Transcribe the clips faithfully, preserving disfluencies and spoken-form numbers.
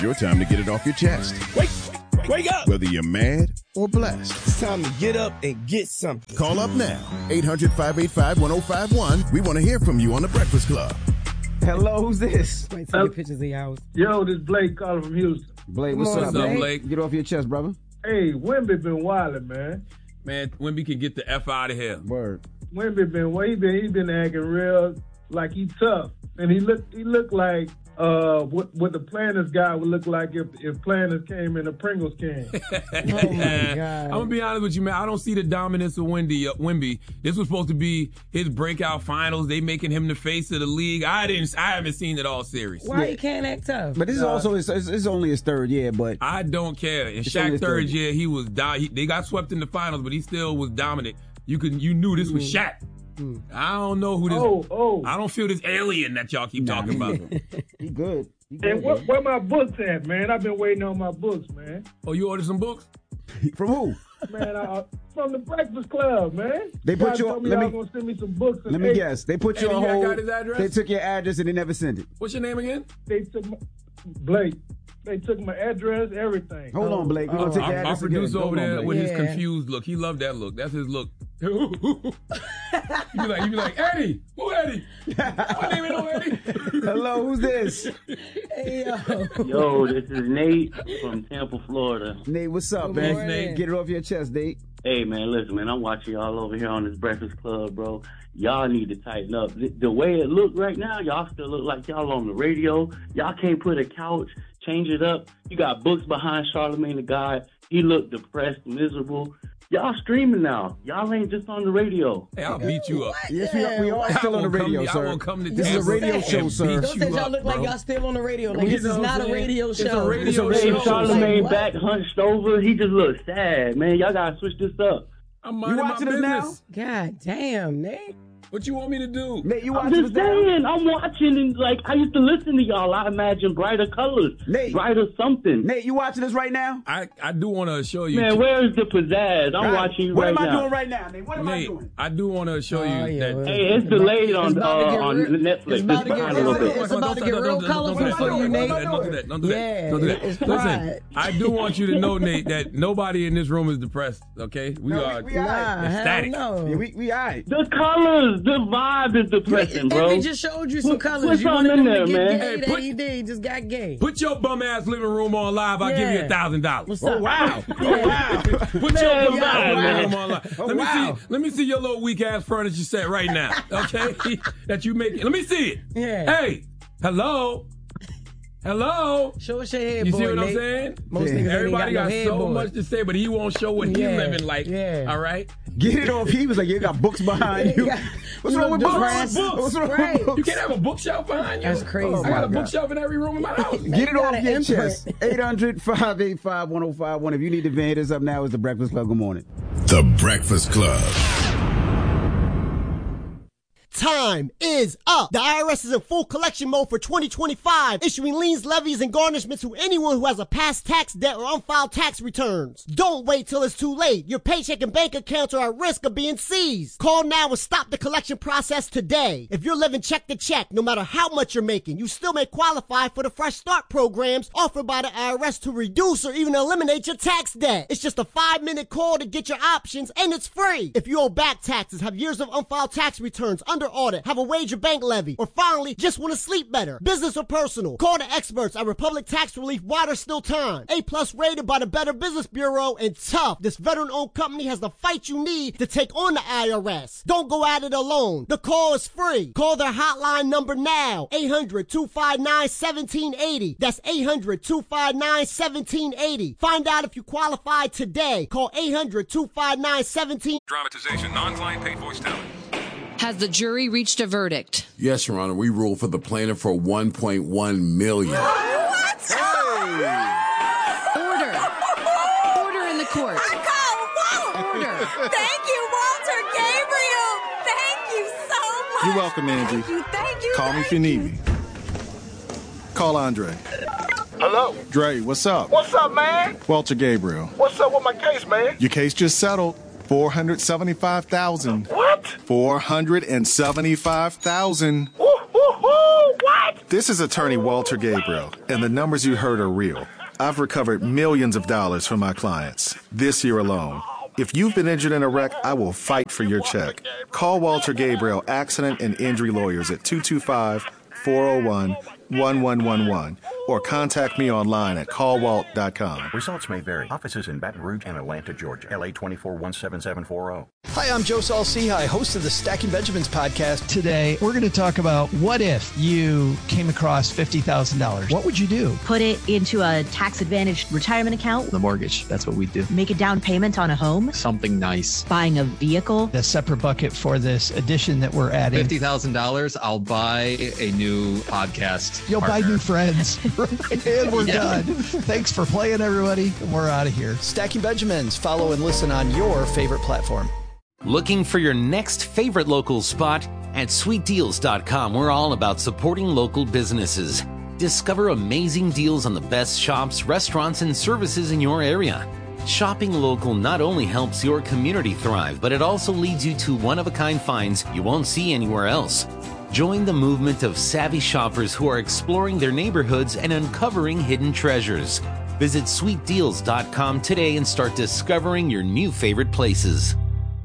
Your time to get it off your chest. Wake, wake up! Whether you're mad or blessed. It's time to get up and get something. Call up now. eight hundred, five eight five, one oh five one. We want to hear from you on The Breakfast Club. Hello, who's this? Wait till uh, the pictures of your house. Yo, this Blake calling from Houston. Blake, what's up, Blake? Blake? Get off your chest, brother. Hey, Wemby been wildin', man. Man, Wemby can get the F out of here. Word. Wemby been well, he been he been acting real like he tough, and he looked he looked like uh what what the Planters guy would look like if if Planters came in a Pringles can. Oh my God! I'm gonna be honest with you, man. I don't see the dominance of Wemby. Uh, Wemby. This was supposed to be his breakout finals. They making him the face of the league. I didn't. I haven't seen it all series. Why he can't act tough? But this is uh, also his, it's, it's only his third year. But I don't care. In Shaq's third year, he was. Do- he, they got swept in the finals, but he still was dominant. You can. You knew this was Shaq. Mm. I don't know who this. Oh, oh. I don't feel this alien that y'all keep nah, talking about. He good. He good. And where, where my books at, man? I've been waiting on my books, man. Oh, you ordered some books? From who? Man, uh, from the Breakfast Club, man. They put you on. Me let me gonna send me some books. Let me eight. guess. They put you hey, on hold. Got his address? They took your address and they never sent it. What's your name again? They took my, Blake. They took my address, everything. Hold on, Blake. We're oh, gonna take your our, address. Our producer again. over there on, with yeah. his confused look. He loved that look. That's his look. you be like, you be like, Eddie, who Eddie? My name ain't no Eddie. Hello, who's this? Hey, yo. Yo, this is Nate from Tampa, Florida. Nate, what's up, Good man? morning. Nate, get it off your chest, Nate. Hey, man, listen, man, I'm watching y'all over here on this Breakfast Club, bro. Y'all need to tighten up. The, the way it look right now, y'all still look like y'all on the radio. Y'all can't put a couch, change it up. You got books behind Charlamagne the God. He looked depressed, miserable. Y'all streaming now. Y'all ain't just on the radio. Hey, I'll beat you up. Yes, we are, we are still on the radio, come, sir. I will come to this is a radio show, sir. Don't say y'all look like y'all still on the radio. Like, this is not a radio it's show. A radio it's a show. Charlamagne Like, back hunched over. He just looks sad, man. Y'all gotta switch this up. I'm minding You my watching this business. now? God damn, Nate. What you want me to do? Nate, you I'm watching just this now? saying, I'm watching and like I used to listen to y'all. I imagine brighter colors, Nate. brighter something. Nate, you watching this right now? I, I do want to show you. Man, where is the pizzazz? I'm Right. watching you what right am I now. doing right now, Nate? What am Nate, I doing? I do want to show you Oh, yeah, that. well, Hey, it's delayed on uh, about to get on real- Netflix. it's about to Just get behind a little real- bit. it's about to get Don't- real don't- don't- colorful don't- for you, don't- Nate. Don't do that. Don't do that. Yeah, Don't do that. it's Listen, pride. I do want you to know, Nate, that nobody in this room is depressed. Okay, we No, are we- we all right. Nah, hell ecstatic. no. Yeah, we, we all right. The colors, the vibe is depressing, bro. He just showed you some Put- colors. put You wanted something him in to there, get man. gay, Hey, that put- he did. He just got gay. Put your bum ass living room on live. I'll give you Yeah. a thousand dollars. What's up? Oh, wow. Yeah. Oh, wow. Put Man, your bum yeah, ass living man. room on live. Oh, Let me wow. see. Let me see your little weak ass furniture set right now. Okay, that you make. Let me see it. Yeah. Hey, hello, hello. Show us your head, You boy, see what I'm Nate. saying? Most Yeah. niggas ain't Everybody got, got, no head, so boy. much to say, but he won't show what he Yeah. living like. Yeah. All right. Get it off. He was like, you got books behind you. Yeah. What's You wrong with look books? depressed. What's wrong Right. with books? You can't have a bookshelf behind you. That's crazy. Oh, I got my a God. bookshelf in every room in my house. Get it got off an your imprint. chest. eight hundred, five eight five, one oh five one. If you need to vent us up now, it's The Breakfast Club. Good morning. The Breakfast Club. Time is up. The I R S is in full collection mode for twenty twenty-five, issuing liens, levies, and garnishments to anyone who has a past tax debt or unfiled tax returns. Don't wait till it's too late. Your paycheck and bank accounts are at risk of being seized. Call now and stop the collection process today. If you're living check to check, no matter how much you're making, you still may qualify for the Fresh Start programs offered by the I R S to reduce or even eliminate your tax debt. It's just a five-minute call to get your options, and it's free. If you owe back taxes, have years of unfiled tax returns, under audit, have a wage or bank levy, or finally just want to sleep better, business or personal, call the experts at Republic Tax Relief while there's still time. A plus rated by the Better Business Bureau, and tough. This veteran-owned company has the fight you need to take on the I R S. Don't go at it alone. The call is free. Call their hotline number now, eight hundred, two five nine, one seven eight zero. That's eight hundred, two five nine, one seven eight zero. Find out if you qualify today. Call eight hundred, two five nine, one seven eight zero. Dramatization, non-client paid voice talent. Has the jury reached a verdict? Yes, Your Honor. We ruled for the plaintiff for one point one million dollars. What? Hey! Order. Order in the court. I call Walt. Order. Thank you, Walter Gabriel. Thank you so much. You're welcome, Angie. Thank you, thank you. Call me if you need me. Call Andre. Hello? Dre, what's up? What's up, man? Walter Gabriel. What's up with my case, man? Your case just settled. four hundred seventy-five thousand dollars. What? four hundred seventy-five thousand dollars. Woo, woo, woo. What? What? This is attorney Walter Gabriel, and the numbers you heard are real. I've recovered millions of dollars from my clients this year alone. If you've been injured in a wreck, I will fight for your check. Call Walter Gabriel Accident and Injury Lawyers at two two five, four oh one, one one one one or contact me online at call walt dot com. Results may vary. Offices in Baton Rouge and Atlanta, Georgia. L A twenty-four one seven seven four zero. Hi, I'm Joe Saul-Sehy, host of the Stacking Benjamins podcast. Today, we're going to talk about what if you came across fifty thousand dollars. What would you do? Put it into a tax-advantaged retirement account. The mortgage. That's what we do. Make a down payment on a home. Something nice. Buying a vehicle. A separate bucket for this addition that we're adding. fifty thousand dollars, I'll buy a new podcast You'll partner. buy new friends. And we're Yeah. done. Thanks for playing, everybody. We're out of here. Stacking Benjamins. Follow and listen on your favorite platform. Looking for your next favorite local spot? At sweet deals dot com, we're all about supporting local businesses. Discover amazing deals on the best shops, restaurants, and services in your area. Shopping local not only helps your community thrive, but it also leads you to one-of-a-kind finds you won't see anywhere else. Join the movement of savvy shoppers who are exploring their neighborhoods and uncovering hidden treasures. Visit sweet deals dot com today and start discovering your new favorite places.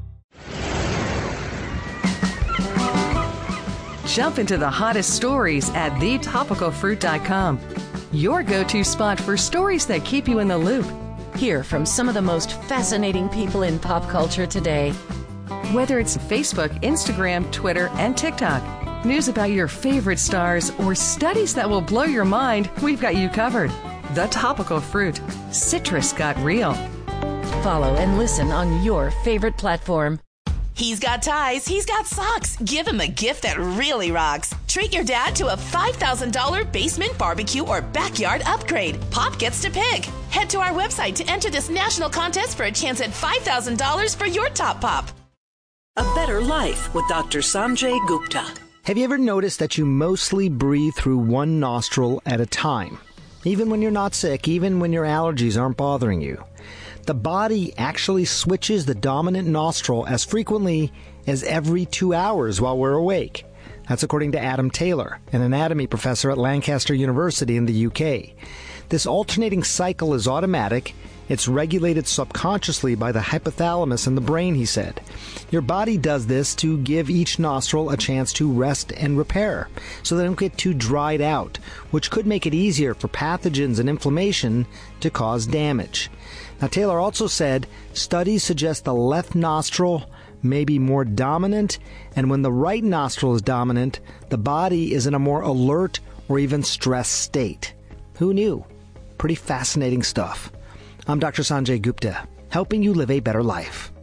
Jump into the hottest stories at the topical fruit dot com. Your go-to spot for stories that keep you in the loop. Hear from some of the most fascinating people in pop culture today. Whether it's Facebook, Instagram, Twitter, and TikTok, news about your favorite stars, or studies that will blow your mind, we've got you covered. The Topical Fruit. Citrus got real. Follow and listen on your favorite platform. He's got ties, he's got socks. Give him a gift that really rocks. Treat your dad to a five thousand dollars basement barbecue or backyard upgrade. Pop gets to pick. Head to our website to enter this national contest for a chance at five thousand dollars for your top pop. A Better Life with Doctor Sanjay Gupta. Have you ever noticed that you mostly breathe through one nostril at a time? Even when you're not sick, even when your allergies aren't bothering you. The body actually switches the dominant nostril as frequently as every two hours while we're awake. That's according to Adam Taylor, an anatomy professor at Lancaster University in the U K. This alternating cycle is automatic. It's regulated subconsciously by the hypothalamus in the brain, he said. Your body does this to give each nostril a chance to rest and repair, so they don't get too dried out, which could make it easier for pathogens and inflammation to cause damage. Now, Taylor also said studies suggest the left nostril may be more dominant, and when the right nostril is dominant, the body is in a more alert or even stressed state. Who knew? Pretty fascinating stuff. I'm Doctor Sanjay Gupta, helping you live a better life.